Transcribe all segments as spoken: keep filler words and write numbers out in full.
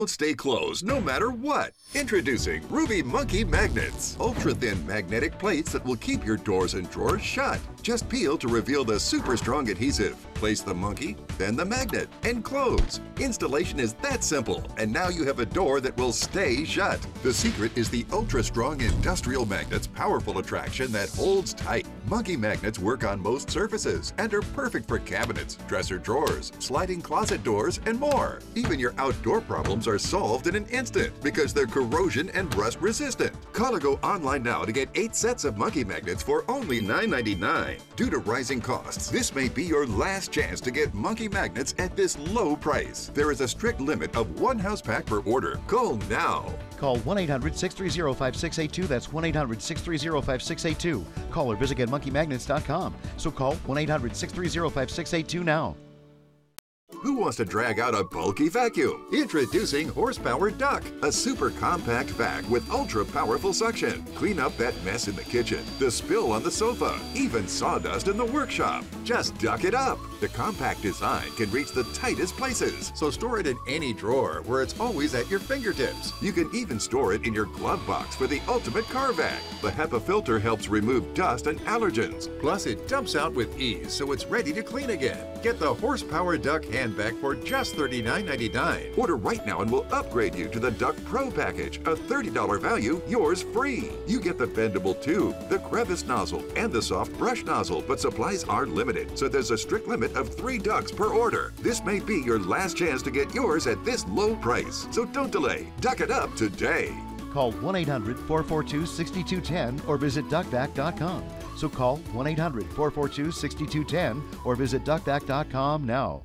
stay closed no matter what. Introducing Ruby Monkey Magnets. Ultra-thin magnetic plates that will keep your doors and drawers shut. Just peel to reveal the super strong adhesive. Place the monkey, then the magnet, and close. Installation is that simple, and now you have a door that will stay shut. The secret is the ultra-strong industrial magnet's powerful attraction that holds tight. Monkey magnets work on most surfaces and are perfect for cabinets, dresser drawers, sliding closet doors, and more. Even your outdoor problems are solved in an instant because they're corrosion and rust resistant. Call or go online now to get eight sets of monkey magnets for only nine ninety-nine. Due to rising costs, this may be your last chance to get monkey magnets at this low price. There is a strict limit of one house pack per order. Call now. Call one eight hundred, six three zero, five six eight two. That's one eight hundred, six three zero, five six eight two. Call or visit get monkey magnets dot com. So call one eight hundred, six three zero, five six eight two now. Who wants to drag out a bulky vacuum? Introducing Horsepower Duck, a super compact vac with ultra powerful suction. Clean up that mess in the kitchen, the spill on the sofa, even sawdust in the workshop. Just duck it up. The compact design can reach the tightest places, so store it in any drawer where it's always at your fingertips. You can even store it in your glove box for the ultimate car vac. The HEPA filter helps remove dust and allergens. Plus, it dumps out with ease, so it's ready to clean again. Get the Horsepower Duck hand vac for just thirty-nine ninety-nine. Order right now and we'll upgrade you to the Duck Pro package, a thirty dollar value, yours free. You get the bendable tube, the crevice nozzle, and the soft brush nozzle, but supplies are limited, so there's a strict limit of three ducks per order. This may be your last chance to get yours at this low price, so don't delay. Duck it up today. Call one eight hundred, four four two, six two one zero or visit duck vac dot com. So call one eight hundred, four four two, six two one zero or visit duck vac dot com now.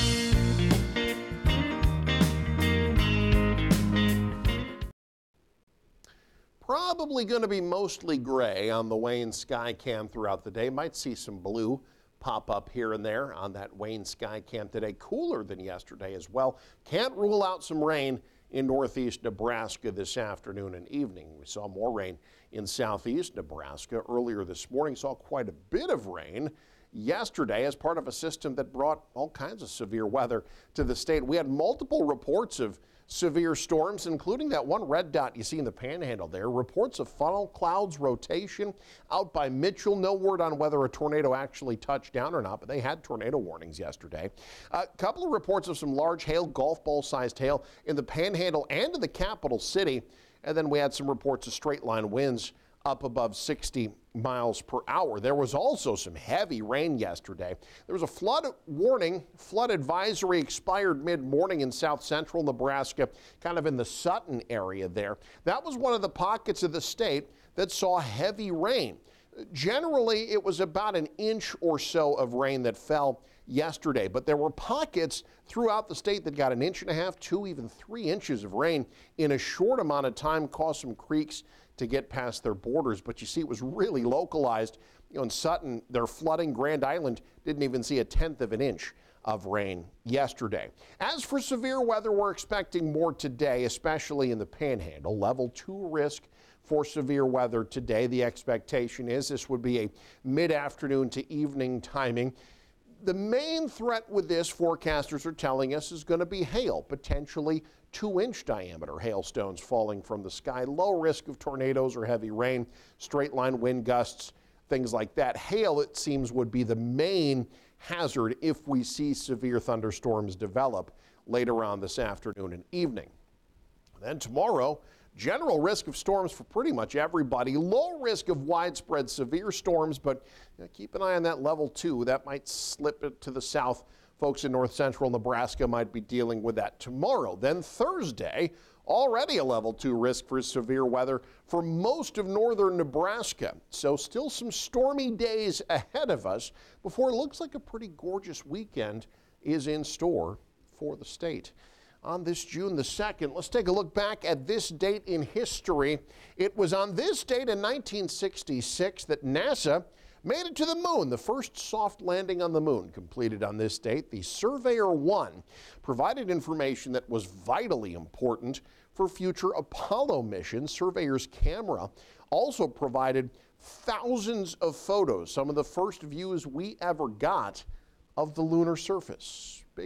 Probably going to be mostly gray on the Wayne Skycam throughout the day. Might see some blue pop up here and there on that Wayne Skycam today. Cooler than yesterday as well. Can't rule out some rain in northeast Nebraska this afternoon and evening. We saw more rain in southeast Nebraska earlier this morning. Saw quite a bit of rain yesterday as part of a system that brought all kinds of severe weather to the state. We had multiple reports of severe storms, including that one red dot you see in the Panhandle there. Reports of funnel clouds rotation out by Mitchell. No word on whether a tornado actually touched down or not, but they had tornado warnings yesterday. A couple of reports of some large hail, golf ball sized hail in the Panhandle and in the capital city. And then we had some reports of straight line winds up above sixty miles per hour. There was also some heavy rain yesterday. There was a flood warning, flood advisory expired mid-morning in south central Nebraska, kind of in the Sutton area there. That was one of the pockets of the state that saw heavy rain. Generally, it was about an inch or so of rain that fell yesterday, but there were pockets throughout the state that got an inch and a half, two, even three inches of rain in a short amount of time, caused some creeks to get past their borders. But you see, it was really localized. You know, in Sutton, they're flooding. Grand Island didn't even see a tenth of an inch of rain yesterday. As for severe weather, we're expecting more today, especially in the Panhandle. Level two risk for severe weather today. The expectation is this would be a mid-afternoon to evening timing. The main threat with this, forecasters are telling us, is going to be hail, potentially two-inch diameter hailstones falling from the sky. Low risk of tornadoes or heavy rain, straight-line wind gusts, things like that. Hail, it seems, would be the main hazard if we see severe thunderstorms develop later on this afternoon and evening. Then tomorrow, general risk of storms for pretty much everybody. Low risk of widespread severe storms, but you know, keep an eye on that level two. That might slip it to the south. Folks in north central Nebraska might be dealing with that tomorrow. Then Thursday, already a level two risk for severe weather for most of northern Nebraska. So still some stormy days ahead of us before it looks like a pretty gorgeous weekend is in store for the state. On this June the second, let's take a look back at this date in history. It was on this date in nineteen sixty-six that NASA made it to the moon. The first soft landing on the moon completed on this date. The Surveyor one provided information that was vitally important for future Apollo missions. Surveyor's camera also provided thousands of photos, some of the first views we ever got of the lunar surface. Big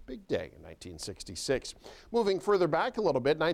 Big day in nineteen sixty-six. Moving further back a little bit,